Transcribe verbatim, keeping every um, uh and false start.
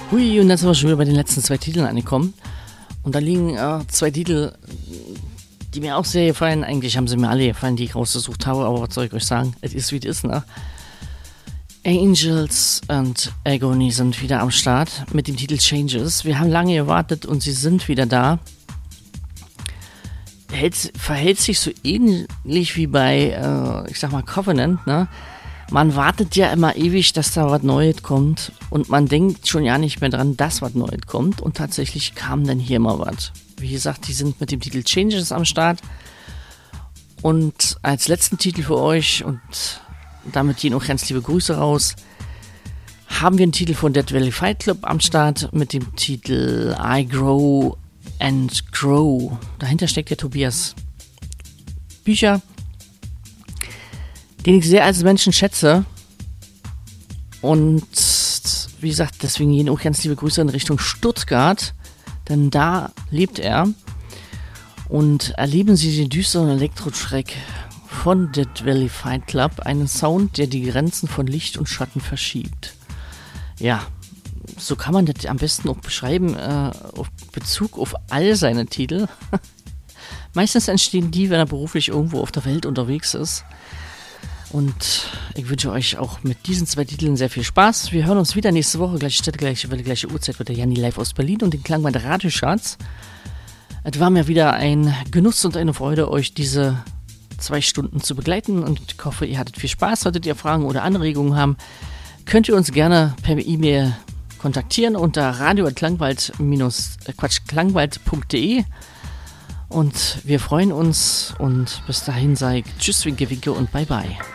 Hui, und dann sind wir schon wieder bei den letzten zwei Titeln angekommen. Und da liegen äh, zwei Titel, die mir auch sehr gefallen. Eigentlich haben sie mir alle gefallen, die ich rausgesucht habe, aber was soll ich euch sagen? Es ist wie es ist, ne? Angels und Agony sind wieder am Start mit dem Titel Changes. Wir haben lange gewartet und sie sind wieder da. Hält, verhält sich so ähnlich wie bei, äh, ich sag mal, Covenant, ne? Man wartet ja immer ewig, dass da was Neues kommt und man denkt schon ja nicht mehr dran, dass was Neues kommt und tatsächlich kam dann hier mal was. Wie gesagt, die sind mit dem Titel Changes am Start und als letzten Titel für euch und damit gehen auch ganz liebe Grüße raus, haben wir einen Titel von Dead Valley Fight Club am Start mit dem Titel I Grow and Grow. Dahinter steckt der Tobias Bücher, den ich sehr als Menschen schätze. Und wie gesagt, deswegen gehen auch ganz liebe Grüße in Richtung Stuttgart, denn da lebt er. Und erleben Sie den düsteren Elektro-Track von Dead Valley Fight Club, einen Sound, der die Grenzen von Licht und Schatten verschiebt. Ja, so kann man das am besten auch beschreiben, äh, auf Bezug auf all seine Titel. Meistens entstehen die, wenn er beruflich irgendwo auf der Welt unterwegs ist. Und ich wünsche euch auch mit diesen zwei Titeln sehr viel Spaß. Wir hören uns wieder nächste Woche, gleiche Stätte, gleiche Welle, gleiche Uhrzeit mit der Janni live aus Berlin und den Klangwand Radiocharts. Es war mir wieder ein Genuss und eine Freude, euch diese zwei Stunden zu begleiten und ich hoffe, ihr hattet viel Spaß. Solltet ihr Fragen oder Anregungen haben, könnt ihr uns gerne per E-Mail kontaktieren unter radio at klangwald Quatsch, klangwald punkt de und wir freuen uns und bis dahin sage ich Tschüss, Winke, Winke und Bye Bye.